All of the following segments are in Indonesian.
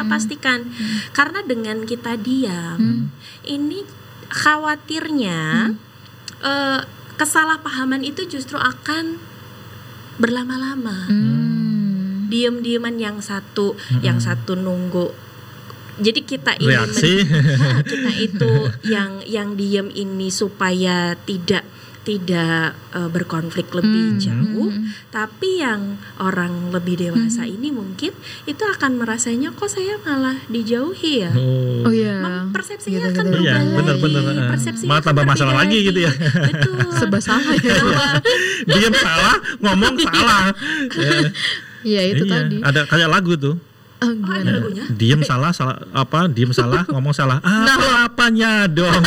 pastikan. Karena dengan kita diam, ini khawatirnya kesalahpahaman itu justru akan berlama-lama. Diam-diaman yang satu nunggu. Jadi kita ini kita itu yang diam ini supaya tidak berkonflik lebih jauh, tapi yang orang lebih dewasa ini mungkin itu akan merasanya kok saya malah dijauhi ya. Oh iya. Persepsinya Gitu, akan gitu. berubah Iya, lagi. benar-benar. Persepsinya Malah tambah akan masalah berbeda lagi gitu ya. Betul. Serba salah ya. Diam salah, ngomong salah. Iya itu Iya, tadi. ada kayak lagu tuh. ada Gimana? lagunya? Diam salah diam salah, ngomong salah. Apanya dong?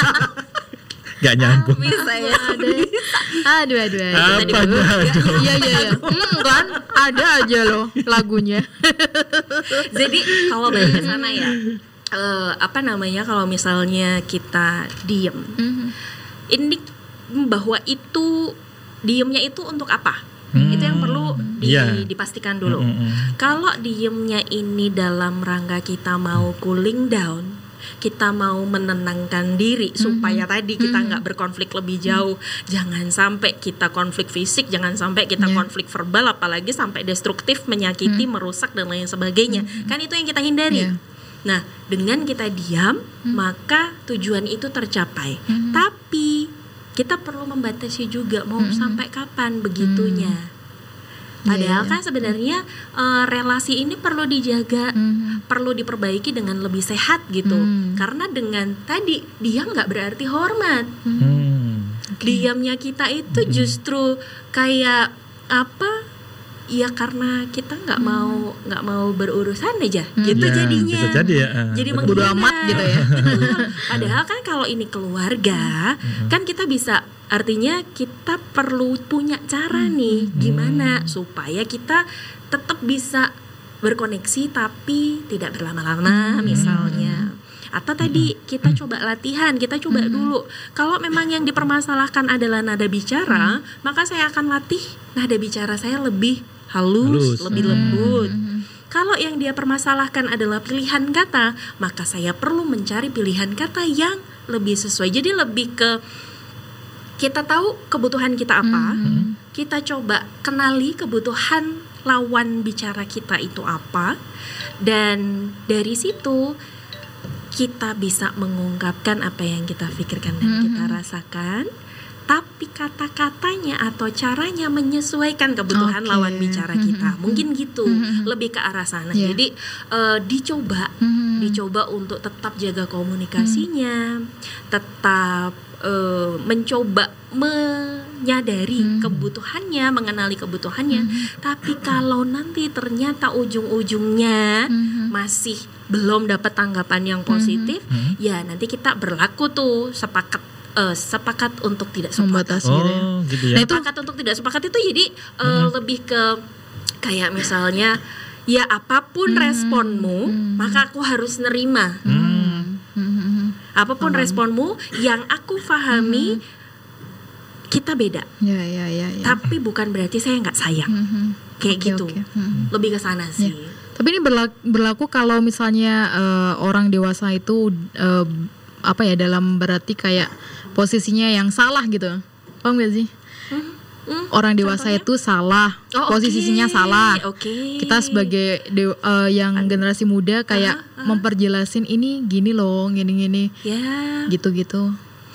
Gak nyambung. Bisa ya. Aduh. Apanya dong? Iya. Kan ada aja loh lagunya. Jadi kalau balik ke sana ya, kalau misalnya kita diem, ini bahwa itu diemnya itu untuk apa? Itu yang perlu dipastikan dulu. Kalau diemnya ini dalam rangka kita mau cooling down, kita mau menenangkan diri supaya tadi kita nggak berkonflik lebih jauh, jangan sampai kita konflik fisik, jangan sampai kita konflik verbal, apalagi sampai destruktif, menyakiti, merusak dan lain sebagainya. Kan itu yang kita hindari. Nah, dengan kita diam, maka tujuan itu tercapai. Tapi kita perlu membatasi juga mau sampai kapan begitunya. Padahal kan sebenarnya relasi ini perlu dijaga, perlu diperbaiki dengan lebih sehat gitu. Karena dengan tadi dia nggak berarti hormat. Diamnya kita itu justru kayak apa? Ya karena kita nggak mau berurusan aja, gitu jadinya. Bisa jadi ya. Jadi bodo amat gitu ya. Padahal kan kalau ini keluarga, kan kita bisa, artinya kita perlu punya cara nih, gimana supaya kita tetap bisa berkoneksi tapi tidak berlama-lama misalnya. Atau tadi kita coba latihan, kita coba dulu. Kalau memang yang dipermasalahkan adalah nada bicara, maka saya akan latih nada bicara saya lebih halus. Lebih lembut. Kalau yang dia permasalahkan adalah pilihan kata, maka saya perlu mencari pilihan kata yang lebih sesuai. Jadi lebih ke kita tahu kebutuhan kita apa, kita coba kenali kebutuhan lawan bicara kita itu apa, dan dari situ kita bisa mengungkapkan apa yang kita pikirkan dan kita rasakan, tapi kata-katanya atau caranya menyesuaikan kebutuhan lawan bicara kita. Mungkin gitu, lebih ke arah sana. Jadi dicoba untuk tetap jaga komunikasinya, tetap mencoba menyadari kebutuhannya, mengenali kebutuhannya. Tapi kalau nanti ternyata ujung-ujungnya masih belum dapat tanggapan yang positif, ya nanti kita berlaku tuh sepakat untuk tidak sepakat. Membatasi gitu ya. Gitu ya. Nah, itu Sepakat untuk tidak sepakat itu jadi lebih ke kayak misalnya ya apapun responmu, maka aku harus nerima. Apapun responmu yang aku pahami, kita beda. Ya. Tapi bukan berarti saya nggak sayang. Kayak gitu. Lebih ke sana sih. Tapi ini berlaku kalau misalnya orang dewasa itu dalam berarti kayak posisinya yang salah gitu. Paham gak sih? Orang dewasa contohnya? itu salah, posisinya salah. Kita sebagai yang generasi muda kayak memperjelasin ini gini loh, gini. Ya. Gitu-gitu.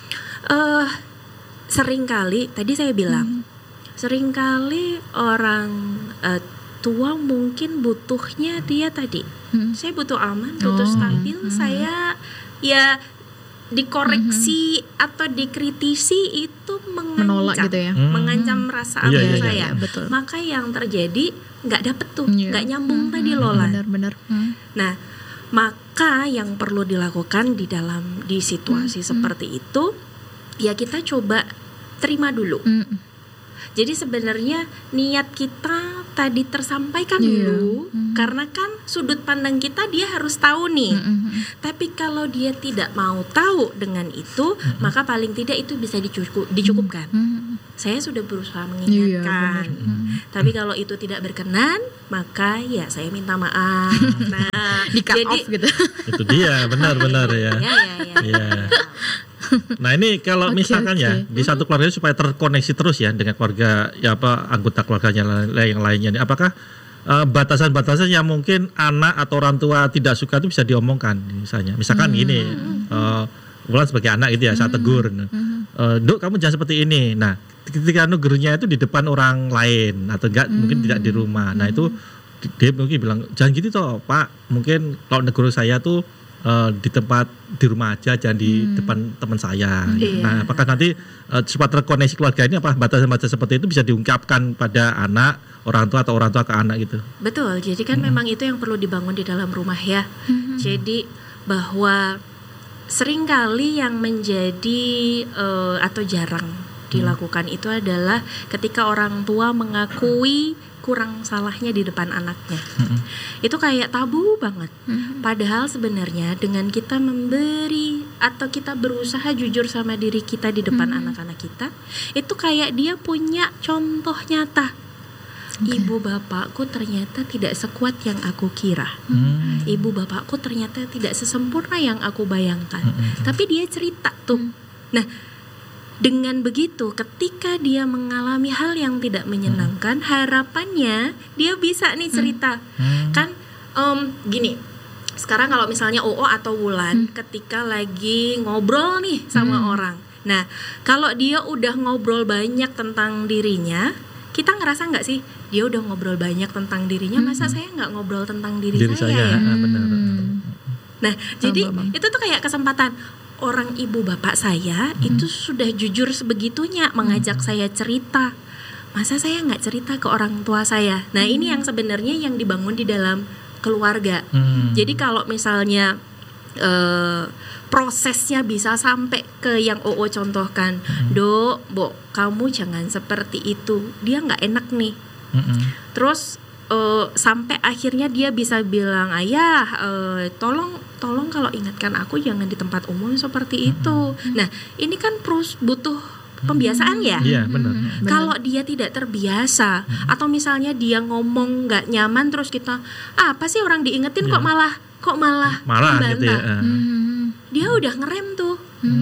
Seringkali tadi saya bilang, seringkali orang tua mungkin butuhnya dia tadi. Saya butuh aman, butuh stabil, saya ya dikoreksi atau dikritisi itu Menolak gitu ya. mengancam rasa aman saya. Betul. Maka yang terjadi nggak dapet tuh, nggak nyambung tadi Lola. Benar. Nah, maka yang perlu dilakukan di situasi seperti itu, ya kita coba terima dulu. Jadi sebenarnya niat kita tadi tersampaikan dulu, karena kan sudut pandang kita dia harus tahu nih. Tapi kalau dia tidak mau tahu dengan itu, maka paling tidak itu bisa dicukupkan. Saya sudah berusaha mengingatkan. Tapi kalau itu tidak berkenan, maka ya saya minta maaf. Nah, di cut off gitu. Itu dia, benar-benar ya. Ya. Nah ini kalau misalkan ya di satu keluarga supaya terkoneksi terus ya dengan keluarga ya anggota keluarganya yang lainnya, apakah batasan-batasan yang mungkin anak atau orang tua tidak suka itu bisa diomongkan misalkan gini, Wulan sebagai anak itu ya saya tegur, Duk kamu jangan seperti ini. Nah ketika gurunya itu di depan orang lain atau enggak mungkin tidak di rumah, nah itu dia mungkin bilang jangan gitu toh Pak, mungkin kalau guru saya tuh di tempat di rumah aja, jangan di depan teman saya. Nah, apakah nanti supaya terkoneksi keluarga ini apa batasan-batasan seperti itu bisa diungkapkan pada anak, orang tua atau orang tua ke anak gitu? Betul. Jadi kan memang itu yang perlu dibangun di dalam rumah ya. Jadi bahwa seringkali yang menjadi atau jarang dilakukan itu adalah ketika orang tua mengakui kurang salahnya di depan anaknya. Itu kayak tabu banget. Padahal sebenarnya dengan kita memberi atau kita berusaha jujur sama diri kita di depan anak-anak kita, itu kayak dia punya contoh nyata. Ibu bapakku ternyata tidak sekuat yang aku kira. Ibu bapakku ternyata tidak sesempurna yang aku bayangkan. Tapi dia cerita tuh. Nah, dengan begitu, ketika dia mengalami hal yang tidak menyenangkan, harapannya dia bisa nih cerita. Kan gini, sekarang kalau misalnya OO atau Wulan ketika lagi ngobrol nih sama orang. Nah, kalau dia udah ngobrol banyak tentang dirinya, kita ngerasa nggak sih dia udah ngobrol banyak tentang dirinya, masa saya nggak ngobrol tentang diri saya ya? Benar. Nah, jadi itu tuh kayak kesempatan. Orang ibu bapak saya itu sudah jujur sebegitunya mengajak saya cerita. Masa saya nggak cerita ke orang tua saya? Nah ini yang sebenarnya yang dibangun di dalam keluarga. Jadi kalau misalnya prosesnya bisa sampai ke yang OO contohkan, Dok, Bo, kamu jangan seperti itu. Dia nggak enak nih. Terus sampai akhirnya dia bisa bilang, Ayah, tolong kalau ingatkan aku jangan di tempat umum seperti itu. Nah, ini kan butuh pembiasaan ya. Iya, benar. Kalau dia tidak terbiasa atau misalnya dia ngomong nggak nyaman terus kita apa sih orang diingetin kok malah membantah. Gitu ya. Dia udah ngerem tuh.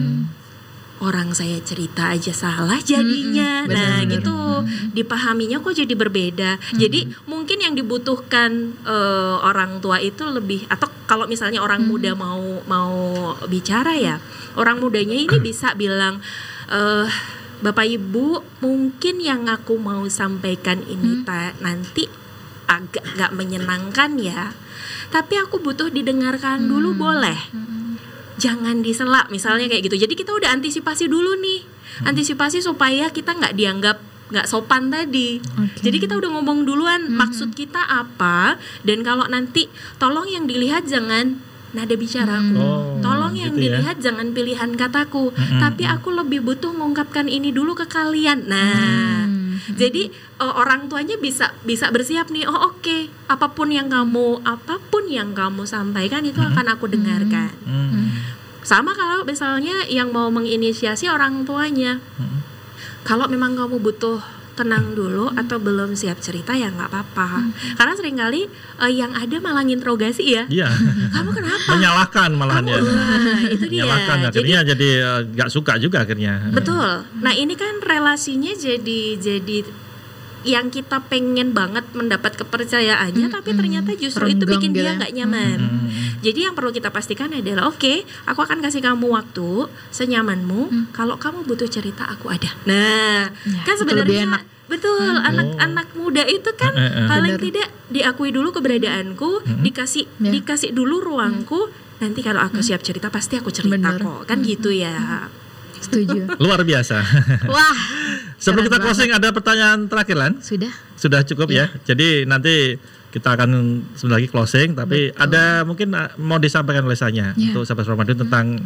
Orang saya cerita aja salah jadinya. Nah, gitu. Dipahaminya kok jadi berbeda. Jadi mungkin yang dibutuhkan orang tua itu lebih, atau kalau misalnya orang muda mau bicara ya, orang mudanya ini bisa bilang, Bapak Ibu, mungkin yang aku mau sampaikan ini nanti agak gak menyenangkan ya, tapi aku butuh didengarkan dulu, boleh? Jangan disela, misalnya kayak gitu. Jadi kita udah antisipasi dulu nih, antisipasi supaya kita nggak dianggap nggak sopan tadi. Jadi kita udah ngomong duluan maksud kita apa, dan kalau nanti tolong yang dilihat jangan nada bicaraku, tolong yang dilihat jangan pilihan kataku, tapi aku lebih butuh mengungkapkan ini dulu ke kalian. Nah, jadi orang tuanya bisa bersiap nih. Oke, apapun yang kamu sampaikan itu akan aku dengarkan. Sama kalau misalnya yang mau menginisiasi orang tuanya, kalau memang kamu butuh tenang dulu atau belum siap cerita ya nggak apa-apa. Karena seringkali yang ada malah nginterogasi ya. Iya. Kamu kenapa? Menyalahkan malahan ya. Itu dia. Menyalahkan akhirnya jadi nggak suka juga akhirnya. Betul. Nah ini kan relasinya jadi yang kita pengen banget mendapat kepercayaannya, tapi ternyata justru itu bikin dia nggak nyaman. Jadi yang perlu kita pastikan adalah oke, aku akan kasih kamu waktu senyamanmu. Kalau kamu butuh cerita, aku ada. Nah, kan sebenarnya betul, anak-anak muda itu kan paling tidak diakui dulu keberadaanku, dikasih dulu ruangku. Nanti kalau aku siap cerita pasti aku cerita kok, kan gitu ya. Setuju. Luar biasa. Wah. Sebelum kita closing ada pertanyaan terakhir Lan? Sudah cukup ya. Jadi nanti kita akan sebentar lagi closing, tapi ada mungkin mau disampaikan oleh saya untuk sahabat Ramadan tentang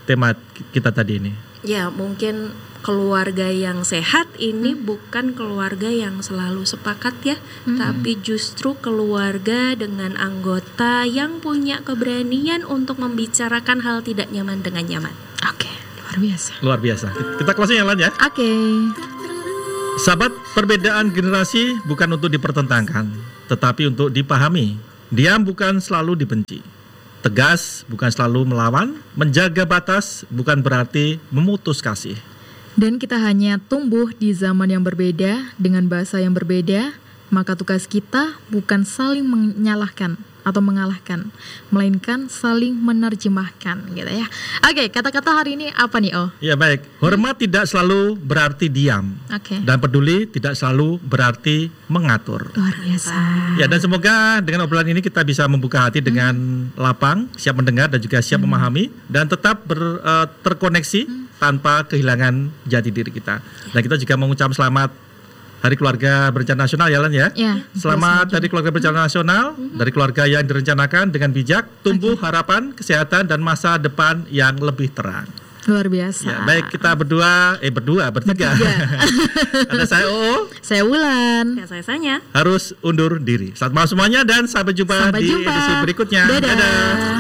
tema kita tadi ini? Ya, mungkin keluarga yang sehat ini bukan keluarga yang selalu sepakat ya, tapi justru keluarga dengan anggota yang punya keberanian untuk membicarakan hal tidak nyaman dengan nyaman. Oke, luar biasa. Luar biasa. Kita closing yang lain ya. Oke. Sahabat, perbedaan generasi bukan untuk dipertentangkan, tetapi untuk dipahami. Diam bukan selalu dibenci. Tegas bukan selalu melawan. Menjaga batas bukan berarti memutus kasih. Dan kita hanya tumbuh di zaman yang berbeda, dengan bahasa yang berbeda, maka tugas kita bukan saling menyalahkan atau mengalahkan, melainkan saling menerjemahkan, gitu ya. Oke, kata-kata hari ini apa nih, Oh? Ya baik, hormat tidak selalu berarti diam. Oke. Dan peduli tidak selalu berarti mengatur. Luar biasa. Ya, dan semoga dengan obrolan ini kita bisa membuka hati dengan lapang, siap mendengar dan juga siap memahami, dan tetap terkoneksi tanpa kehilangan jati diri kita. Dan kita juga mengucap selamat Hari Keluarga Berencana Nasional ya Lan ya. Ya, Selamat Hari Keluarga Berencana Nasional, dari keluarga yang direncanakan dengan bijak, tumbuh harapan, kesehatan dan masa depan yang lebih terang. Luar biasa. Ya, baik, kita bertiga. Ada saya Oo, Saya Wulan. Ya, saya Sanya. harus undur diri. Selamat malam semuanya dan sampai jumpa di edisi berikutnya. Dadah.